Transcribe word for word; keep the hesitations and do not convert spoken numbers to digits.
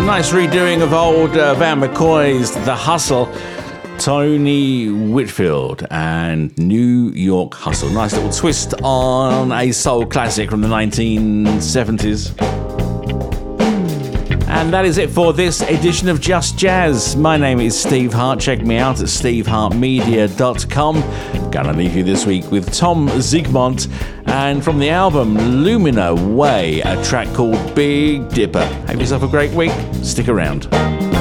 nice redoing of old uh, Van McCoy's The Hustle. Tony Whitfield and New York Hustle. Nice little twist on a soul classic from the nineteen seventies. And that is it for this edition of Just Jazz. My name is Steve Hart. Check me out at steve hart media dot com. Gonna leave you this week with Tom Zygmunt, and from the album Lumina Way, a track called Big Dipper. Have yourself a great week. Stick around.